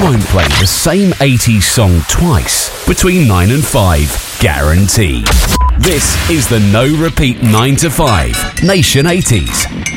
won't play the same 80s song twice between 9 and 5, guaranteed. This is the No Repeat 9 to 5 Nation 80s.